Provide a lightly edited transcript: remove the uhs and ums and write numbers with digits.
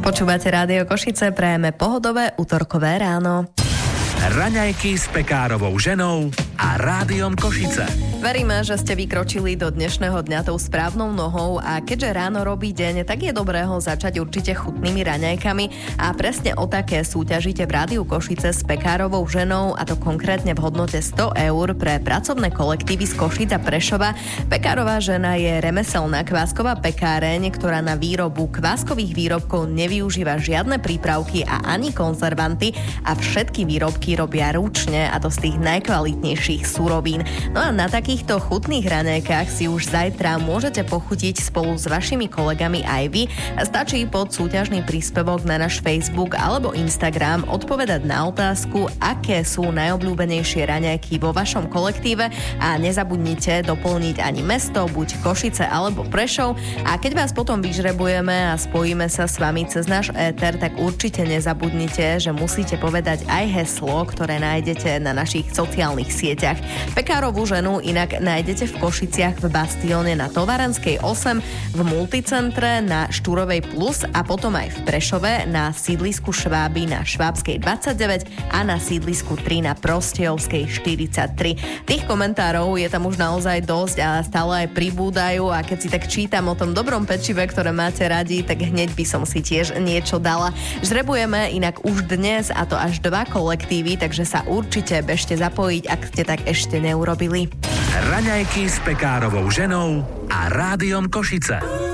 Počúvate Rádio Košice, prajeme pohodové utorkové ráno. Raňajky s Pekárovou ženou a Rádiom Košice. Veríme, že ste vykročili do dnešného dňa tou správnou nohou a keďže ráno robí deň, tak je dobré ho začať určite chutnými raňajkami a presne o také súťažíte v Rádiu Košice s Pekárovou ženou, a to konkrétne v hodnote 100 eur pre pracovné kolektívy z Košíc a Prešova. Pekárová žena je remeselná kvásková pekáreň, ktorá na výrobu kváskových výrobkov nevyužíva žiadne prípravky a ani konzervanty a všetky výrobky robia ručne, a to z tých najkvalitnejších surovín. No a na takýchto chutných raňajkách si už zajtra môžete pochutiť spolu s vašimi kolegami aj vy. Stačí pod súťažný príspevok na náš Facebook alebo Instagram odpovedať na otázku, aké sú najobľúbenejšie raňajky vo vašom kolektíve, a nezabudnite doplniť ani mesto, buď Košice alebo Prešov. A keď vás potom vyžrebujeme a spojíme sa s vami cez náš éter, tak určite nezabudnite, že musíte povedať aj heslo, ktoré nájdete na našich sociálnych sieťach. Pekárovú ženu inak nájdete v Košiciach v Bastióne na Tovarenskej 8, v Multicentre na Štúrovej Plus a potom aj v Prešove na sídlisku Šváby na Švábskej 29 a na sídlisku 3 na Prostejovskej 43. Tých komentárov je tam už naozaj dosť a stále aj pribúdajú, a keď si tak čítam o tom dobrom pečive, ktoré máte radi, tak hneď by som si tiež niečo dala. Žrebujeme inak už dnes, a to až 2 kolektívy, takže sa určite bežte zapojiť, ak ste tak ešte neurobili. Raňajky s Pekárovou ženou a Rádiom Košice.